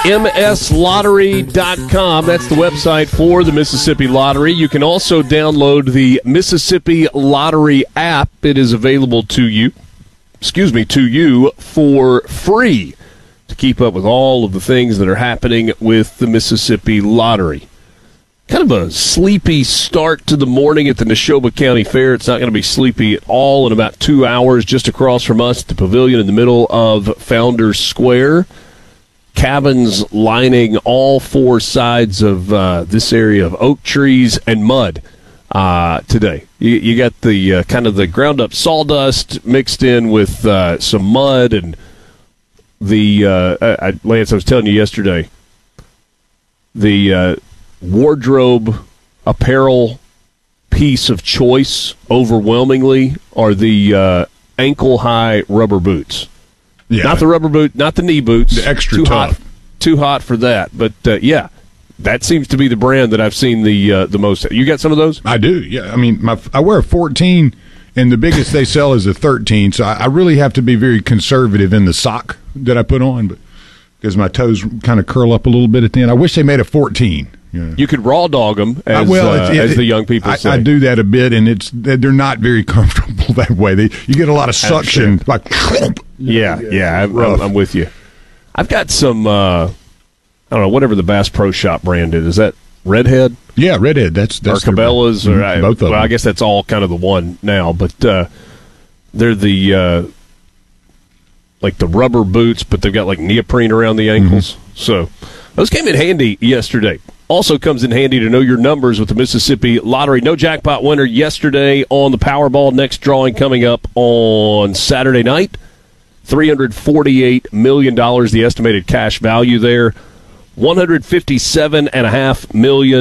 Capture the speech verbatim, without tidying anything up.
M S lottery dot com. That's the website for the Mississippi Lottery. You can also download the Mississippi Lottery app. It is available to you, excuse me, to you for free to keep up with all of the things that are happening with the Mississippi Lottery. Kind of a sleepy start to the morning at the Neshoba County Fair. It's not going to be sleepy at all in about two hours just across from us at the pavilion in the middle of Founders Square. Cabins lining all four sides of uh, this area of oak trees and mud uh, today. You, you got the uh, kind of the ground-up sawdust mixed in with uh, some mud and the, uh, I, Lance, I was telling you yesterday, the uh, wardrobe apparel piece of choice overwhelmingly are the uh, ankle-high rubber boots. Yeah. Not the rubber boot, not the knee boots. The extra too tough. Hot, too hot for that. But, uh, yeah, that seems to be the brand that I've seen the uh, the most. You got some of those? I do, yeah. I mean, my, I wear a fourteen, and the biggest they sell is a thirteen, so I, I really have to be very conservative in the sock that I put on, but because my toes kind of curl up a little bit at the end. I wish they made a fourteen. Yeah. You could raw dog them, as, well, uh, it, as the young people I, say. I do that a bit, and it's they're not very comfortable that way. They, you get a lot of suction. Like, yeah, yeah, I'm, I'm, I'm with you. I've got some, uh, I don't know, whatever the Bass Pro Shop brand is. Is that Redhead? Yeah, Redhead. That's, that's or Cabela's. Their, or I, both of well, them. I guess that's all kind of the one now, but uh, they're the, uh, like the rubber boots, but they've got like neoprene around the ankles. Mm-hmm. So those came in handy yesterday. Also comes in handy to know your numbers with the Mississippi Lottery. No jackpot winner yesterday on the Powerball. Next drawing coming up on Saturday night. three hundred forty-eight million dollars, the estimated cash value there. one hundred fifty-seven point five million dollars